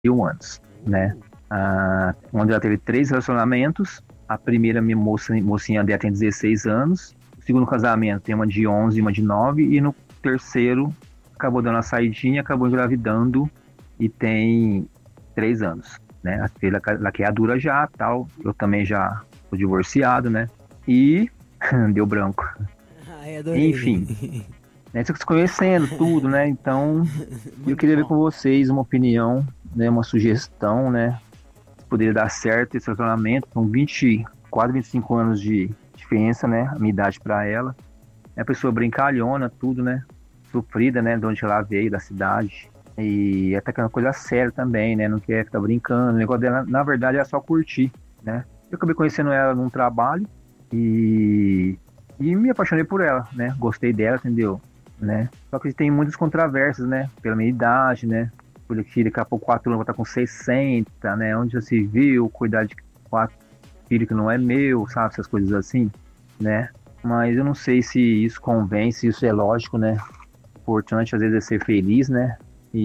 anos, né? Onde ela teve 3 relacionamentos. A primeira, minha mocinha dela tem 16 anos. O segundo casamento tem uma de 11 e uma de 9. E no terceiro, acabou dando uma saidinha, acabou engravidando e tem 3 anos, né? A filha, ela que é adulta já, tal. Eu também já sou divorciado, né? E deu branco. Ai, adorei. Enfim, né? Vocês se conhecendo, tudo, né? Então, eu queria ver com vocês uma opinião, né? Uma sugestão, né? Se poderia dar certo esse relacionamento. São 24, 25 anos de diferença, né? A minha idade para ela. É a pessoa brincalhona, tudo, né? Sofrida, né? De onde ela veio, da cidade. E até que é uma coisa séria também, né? Não quer ficar brincando. O negócio dela, na verdade, é só curtir, né? Eu acabei conhecendo ela num trabalho e me apaixonei por ela, né? Gostei dela, entendeu? Né? Só que tem muitas controvérsias, né? Pela minha idade, né? Porque daqui a pouco 4 anos eu vou estar com 60, né? Onde já se viu cuidar de 4 filhos que não é meu, sabe? Essas coisas assim, né? Mas eu não sei se isso convence, isso é lógico, né? O importante às vezes é ser feliz, né?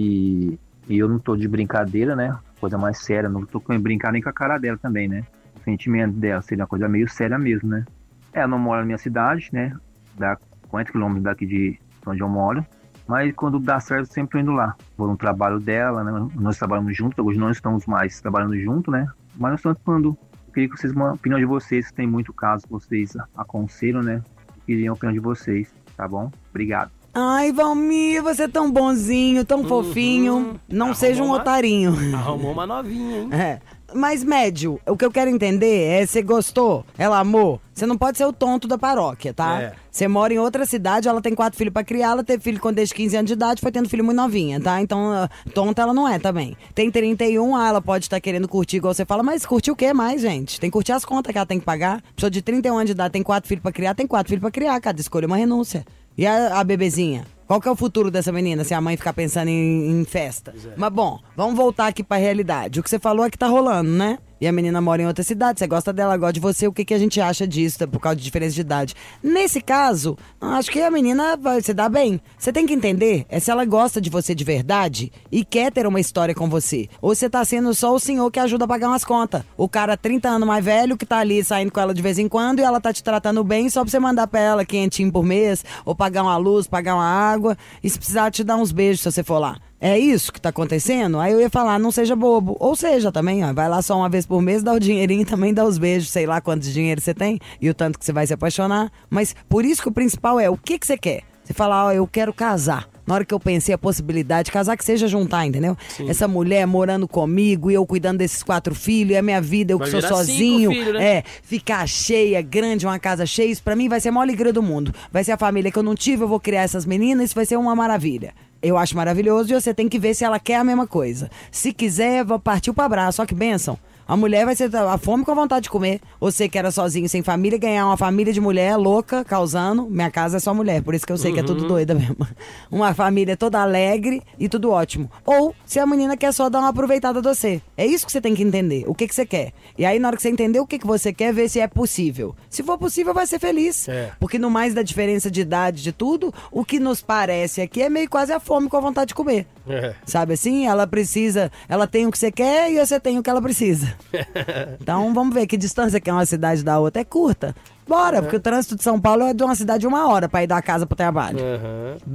E eu não tô de brincadeira, né? Coisa mais séria, não tô brincando nem com a cara dela também, né? O sentimento dela seria uma coisa meio séria mesmo, né? Ela não mora na minha cidade, né? Dá 50 quilômetros daqui de onde eu moro. Mas quando dá certo, eu sempre tô indo lá. Vou no trabalho dela, né? Nós trabalhamos juntos, hoje não estamos mais trabalhando junto, né? Mas nós estamos falando. Eu queria que vocês, uma opinião de vocês, se tem muito caso que vocês aconselham, né? Eu queria a opinião de vocês, tá bom? Obrigado. Ai, Valmir, você é tão bonzinho, tão fofinho. Não seja um otarinho. Arrumou uma novinha, hein? É. Mas, médio, o que eu quero entender é, você gostou? Ela amou? Você não pode ser o tonto da paróquia, tá? Você mora em outra cidade, ela tem 4 filhos pra criar, ela teve filho desde 15 anos de idade, foi tendo filho muito novinha, tá? Então, tonta ela não é também. Tem 31, ela pode estar querendo curtir igual você fala, mas curtir o quê mais, gente? Tem que curtir as contas que ela tem que pagar. Pessoa de 31 anos de idade tem 4 filhos pra criar, tem 4 filhos pra criar, cada escolha é uma renúncia. E a bebezinha? Qual que é o futuro dessa menina se a mãe ficar pensando em festa? Mas bom, vamos voltar aqui pra realidade. O que você falou é que tá rolando, né? E a menina mora em outra cidade, você gosta dela, gosta de você, o que a gente acha disso, por causa de diferença de idade? Nesse caso, acho que a menina vai se dar bem. Você tem que entender se ela gosta de você de verdade e quer ter uma história com você. Ou você tá sendo só o senhor que ajuda a pagar umas contas. O cara 30 anos mais velho que tá ali saindo com ela de vez em quando e ela tá te tratando bem só pra você mandar pra ela quentinho por mês, ou pagar uma luz, pagar uma água, e se precisar te dar uns beijos se você for lá. É isso que tá acontecendo? Aí eu ia falar, não seja bobo. Ou seja, também, ó, vai lá só uma vez por mês, dá o dinheirinho, também dá os beijos, sei lá quanto dinheiro você tem e o tanto que você vai se apaixonar. Mas por isso que o principal é o que você quer. Você fala, ó, eu quero casar. Na hora que eu pensei a possibilidade de casar, que seja juntar, entendeu? Sim. Essa mulher morando comigo e eu cuidando desses 4 filhos, é a minha vida, eu que sou sozinho. 5 filhos, né? Ficar cheia, grande, uma casa cheia, isso pra mim vai ser a maior alegria do mundo. Vai ser a família que eu não tive, eu vou criar essas meninas, isso vai ser uma maravilha. Eu acho maravilhoso e você tem que ver se ela quer a mesma coisa. Se quiser, partiu pra abraço, só que bênção. A mulher vai ser a fome com a vontade de comer. Você que era sozinho, sem família, ganhar uma família de mulher louca, causando. Minha casa é só mulher, por isso que eu sei que é tudo doida mesmo. Uma família toda alegre e tudo ótimo. Ou se a menina quer só dar uma aproveitada de você. É isso que você tem que entender. O que você quer. E aí, na hora que você entender o que você quer, ver se é possível. Se for possível, vai ser feliz. Porque no mais da diferença de idade de tudo, o que nos parece aqui é meio quase a fome com a vontade de comer. Sabe assim? Ela precisa, ela tem o que você quer e você tem o que ela precisa. Então vamos ver que distância que é uma cidade da outra. É curta. Bora, porque o trânsito de São Paulo é de uma cidade de 1 hora pra ir da casa pro trabalho.